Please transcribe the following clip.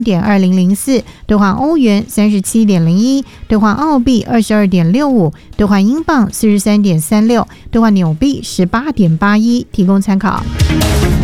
0.2004，兑换欧元37.01，兑换澳币22.65，兑换英镑43.36，兑换纽币18.81，提供参考。